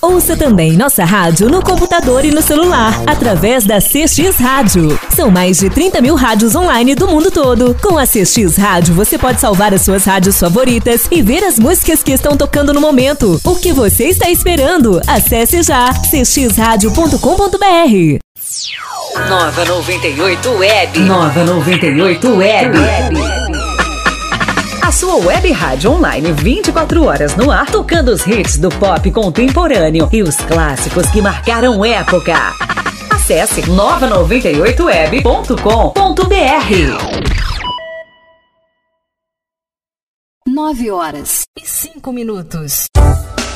Ouça também nossa rádio no computador e no celular, através da CX Rádio. São mais de 30 mil rádios online do mundo todo. Com a CX Rádio, você pode salvar as suas rádios favoritas e ver as músicas que estão tocando no momento. O que você está esperando? Acesse já cxradio.com.br. Nova 98 Web. Nova 98 Web. A sua web rádio online 24 horas no ar, tocando os hits do pop contemporâneo e os clássicos que marcaram época. Acesse nova98web.com.br. 9 horas e 5 minutos.